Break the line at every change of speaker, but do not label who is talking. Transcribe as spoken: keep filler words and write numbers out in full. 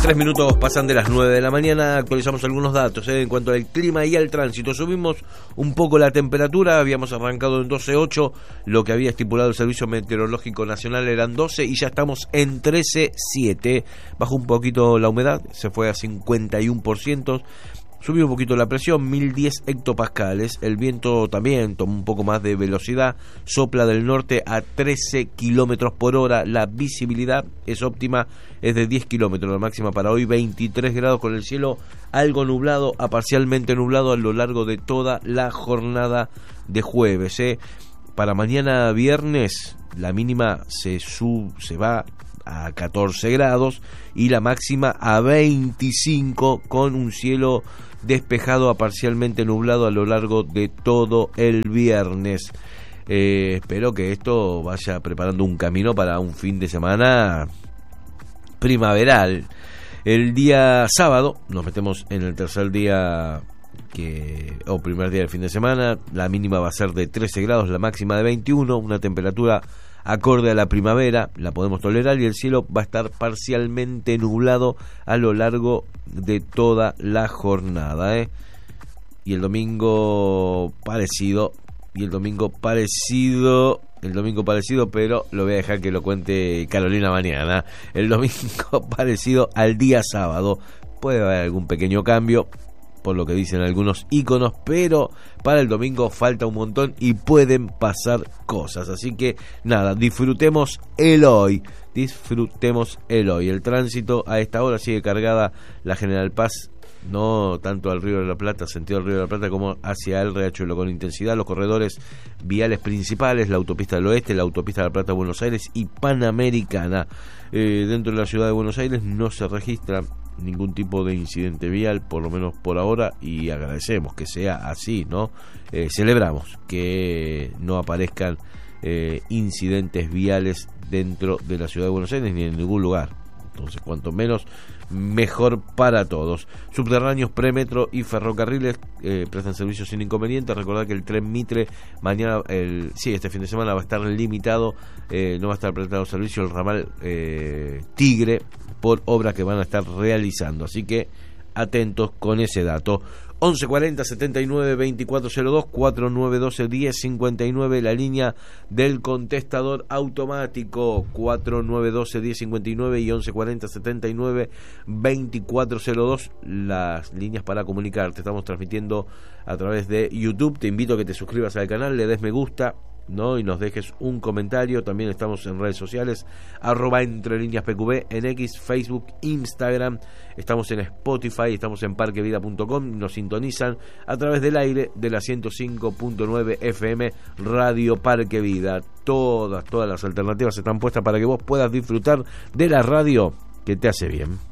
Tres minutos pasan de las nueve de la mañana, actualizamos algunos datos ¿eh? en cuanto al clima y al tránsito. Subimos un poco la temperatura, habíamos arrancado en doce coma ocho, lo que había estipulado el Servicio Meteorológico Nacional eran doce y ya estamos en trece coma siete. Bajó un poquito la humedad, se fue a cincuenta y uno por ciento. Subió un poquito la presión, mil diez hectopascales. El viento también tomó un poco más de velocidad, sopla del norte a trece kilómetros por hora. La visibilidad es óptima, es de diez kilómetros. La máxima para hoy veintitrés grados, con el cielo algo nublado a parcialmente nublado a lo largo de toda la jornada de jueves. ¿eh? Para mañana viernes la mínima se, sub, se va a catorce grados y la máxima a veinticinco, con un cielo despejado a parcialmente nublado a lo largo de todo el viernes. Eh, espero que esto vaya preparando un camino para un fin de semana primaveral. El día sábado nos metemos en el tercer día que o primer día del fin de semana. La mínima va a ser de trece grados, la máxima de veintiuno, una temperatura acorde a la primavera, la podemos tolerar, y el cielo va a estar parcialmente nublado a lo largo de toda la jornada. ¿eh? Y el domingo parecido, y el domingo parecido, el domingo parecido, pero lo voy a dejar que lo cuente Carolina mañana. El domingo parecido al día sábado, puede haber algún pequeño cambio, por lo que dicen algunos íconos, pero para el domingo falta un montón y pueden pasar cosas. Así que nada, disfrutemos el hoy, disfrutemos el hoy. El tránsito a esta hora sigue cargada la General Paz, no tanto al Río de la Plata, sentido del Río de la Plata, como hacia el Riachuelo, con intensidad los corredores viales principales, la autopista del oeste, la autopista de la Plata, Buenos Aires y Panamericana. Eh, dentro de la ciudad de Buenos Aires no se registra ningún tipo de incidente vial, por lo menos por ahora, y agradecemos que sea así, ¿no? Eh, celebramos que no aparezcan eh, incidentes viales dentro de la ciudad de Buenos Aires ni en ningún lugar. Entonces, cuanto menos, mejor para todos. Subterráneos, premetro y ferrocarriles eh, prestan servicios sin inconveniente. Recordad que el tren Mitre mañana, el sí, este fin de semana va a estar limitado, eh, no va a estar prestado servicio el ramal eh, Tigre por obras que van a estar realizando. Así que atentos con ese dato. once cuarenta, setenta y nueve, veinticuatro cero dos, cuarenta y nueve doce, diez cincuenta y nueve, la línea del contestador automático, cuarenta y nueve doce, diez cincuenta y nueve y once cuarenta, setenta y nueve, veinticuatro cero dos, las líneas para comunicarte. Estamos transmitiendo a través de YouTube. Te invito a que te suscribas al canal, le des me gusta, ¿no? Y nos dejes un comentario. También estamos en redes sociales, arroba entre líneas P Q B, en X, Facebook, Instagram. Estamos en Spotify, estamos en parque vida punto com. Nos sintonizan a través del aire de la ciento cinco punto nueve F M Radio Parque Vida. Todas, todas las alternativas están puestas para que vos puedas disfrutar de la radio que te hace bien.